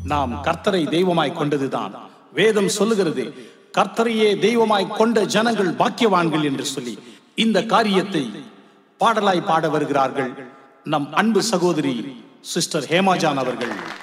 நாம் கர்த்தரை தெய்வமாய் கொண்டதுதான். வேதம் சொல்லுகிறது, கர்த்தரையே தெய்வமாய் கொண்ட ஜனங்கள் பாக்கியவான்கள் என்று சொல்லி. இந்த காரியத்தை பாடலாய் பாட வருகிறார்கள் நம் அன்பு சகோதரி சிஸ்டர் ஹேமாஜான் அவர்கள்.